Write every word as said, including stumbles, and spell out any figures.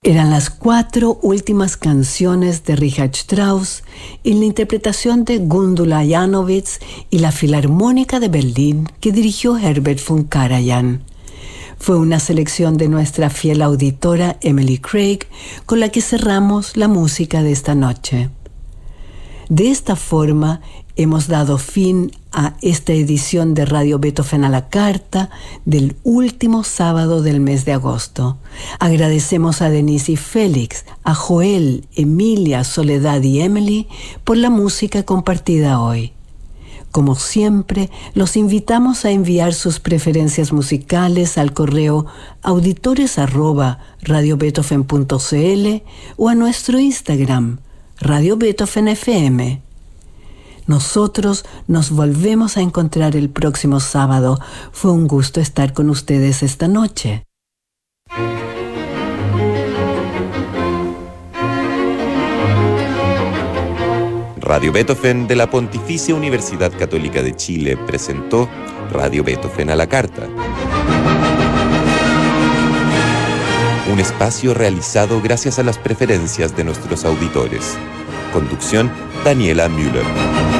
Eran las cuatro últimas canciones de Richard Strauss en la interpretación de Gundula Janowitz y la Filarmónica de Berlín que dirigió Herbert von Karajan. Fue una selección de nuestra fiel auditora Emily Craig con la que cerramos la música de esta noche. De esta forma, hemos dado fin a esta edición de Radio Beethoven a la Carta del último sábado del mes de agosto. Agradecemos a Denise y Félix, a Joel, Emilia, Soledad y Emily por la música compartida hoy. Como siempre, los invitamos a enviar sus preferencias musicales al correo auditores arroba radiobeethoven punto c l o a nuestro Instagram, Radio Beethoven F M. Nosotros nos volvemos a encontrar el próximo sábado. Fue un gusto estar con ustedes esta noche. Radio Beethoven de la Pontificia Universidad Católica de Chile presentó Radio Beethoven a la Carta. Un espacio realizado gracias a las preferencias de nuestros auditores. Conducción, Daniela Müller.